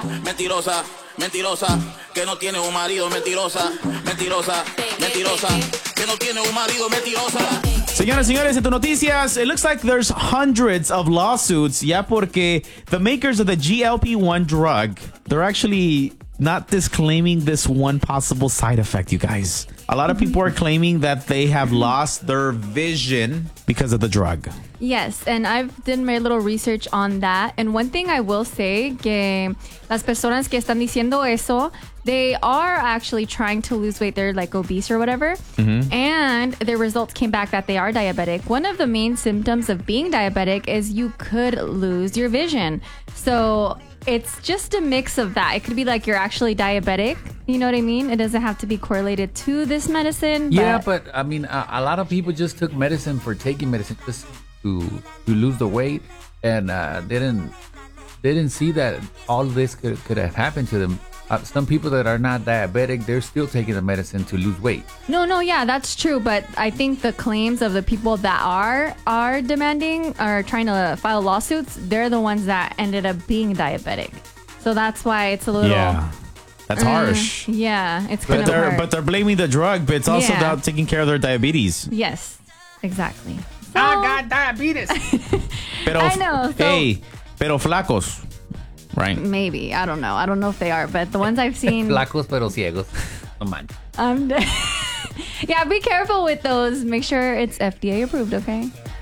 mentirosa, mentirosa, que no tiene un marido, mentirosa, mentirosa, mentirosa, que no tiene un marido, mentirosa. Señoras y señores, en tu noticias, it looks like there's hundreds of lawsuits, ya porque the makers of the GLP-1 drug, they're actually not disclaiming this one possible side effect, you guys. A lot of people are claiming that they have lost their vision because of the drug. Yes, and I've done my little research on that. And one thing I will say, que las personas que están diciendo eso, they are actually trying to lose weight. They're like obese or whatever. And their results came back that they are diabetic. One of the main symptoms of being diabetic is you could lose your vision. So it's just a mix of that. It could be like you're actually diabetic. You know what I mean? It doesn't have to be correlated to this medicine. Yeah, but I mean, a lot of people just took medicine for taking medicine just to lose the weight, and they didn't see that all this could have happened to them. Some people that are not diabetic, they're still taking the medicine to lose weight. No, yeah, that's true. But I think the claims of the people that are demanding or trying to file lawsuits, they're the ones that ended up being diabetic. So that's why it's a little... Yeah. That's harsh. Yeah, it's kind of hard. But they're blaming the drug, but it's also about taking care of their diabetes. Yes, exactly. So, I got diabetes. Pero, I know. So, hey, pero flacos. Right. maybe. I don't know. I don't know if they are, but the ones I've seen... Flacos pero ciegos. No manches. Yeah, be careful with those. Make sure it's FDA approved, okay?